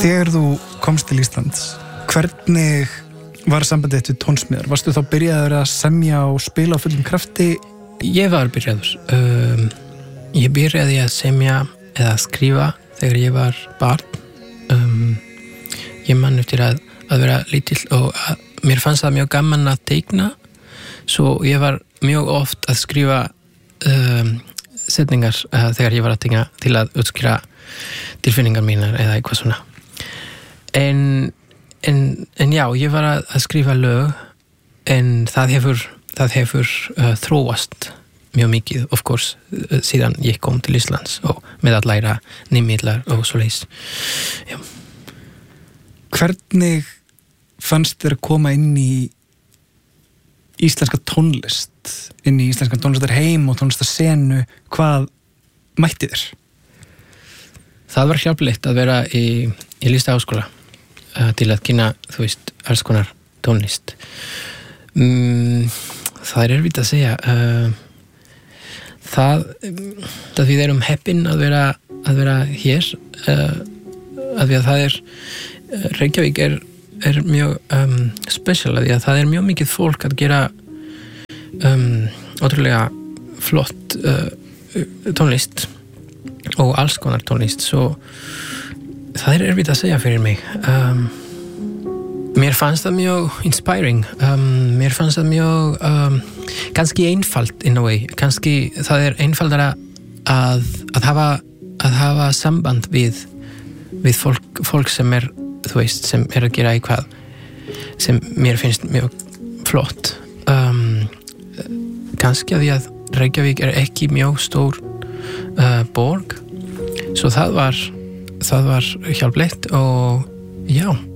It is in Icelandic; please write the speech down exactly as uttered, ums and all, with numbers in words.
Þegar þú komst til Íslands, hvernig var sambandið þitt við tónsmíðar? Varstu þá byrjaður að semja og spila á fullum krafti? Ég var byrjaður. Um, ég byrjaði að semja eða skrifa þegar ég var barn. Um, ég man eftir að, að vera lítill og að, mér fannst það mjög gaman að teikna, svo ég var mjög oft að skrifa um, setningar uh, þegar ég var að teikna til að útskýra tilfinningar mínar eða eitthvað svona. En, en, en já, ég var að, að skrifa lög, en það hefur, það hefur uh, þróast mjög mikið, of course, uh, síðan ég kom til Íslands og með að læra nýmiðlar og svoleiðis. Já. Hvernig fannst þér að koma inn í íslenska tónlist, inn í íslenska tónlistarheim og tónlistarsenu? Hvað mætti þér? Það var hjálplegt að vera í, í listaháskóla uh, til að kynna, þú veist, alls konar tónlist. Mm, það er erfitt að segja. Uh, það, það við erum heppin að vera, að vera hér, uh, að, að það er, Reykjavík er, er mjög um, special, að, að það er mjög mikið fólk að gera um, ótrúlega flott uh, tónlist og alls konar tónlist, svo það er erfitt að segja fyrir mig. Um, mér fannst það mjög inspiring, um, mér fannst það mjög um, kannski einfalt in a way, kannski það er einfaldara að, að, hafa, að hafa samband við, við fólk, fólk sem er, þú veist, sem er að gera eitthvað sem mér finnst mjög flott. Um, kannski að því að Reykjavík er ekki mjög stór uh, borg, svo það var það var hjálplegt og já